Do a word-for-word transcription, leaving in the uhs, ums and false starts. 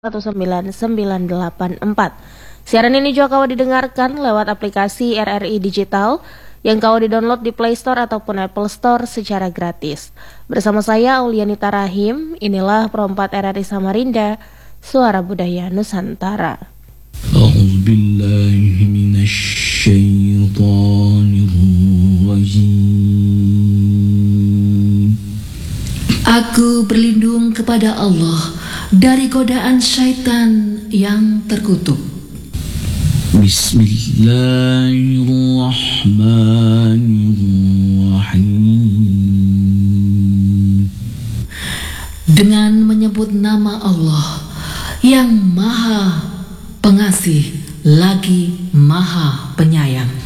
satu sembilan sembilan delapan empat. Siaran ini juga kau didengarkan lewat aplikasi R R I Digital yang kau di-download di Play Store ataupun Apple Store secara gratis. Bersama saya Aulianita Rahim, inilah Perempat R R I Samarinda, Suara Budaya Nusantara. A'udzubillahi minasyaitonirrajim. Aku berlindung kepada Allah dari godaan syaitan yang terkutuk. Bismillahirrahmanirrahim. Dengan menyebut nama Allah yang Maha Pengasih lagi Maha Penyayang.